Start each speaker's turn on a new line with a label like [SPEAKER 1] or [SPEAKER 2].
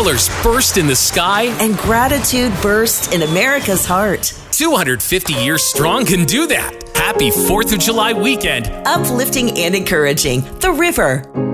[SPEAKER 1] colors burst in the sky,
[SPEAKER 2] and gratitude burst in America's heart.
[SPEAKER 1] 250 years strong can do that. Happy 4th of July weekend.
[SPEAKER 2] Uplifting and encouraging. The River.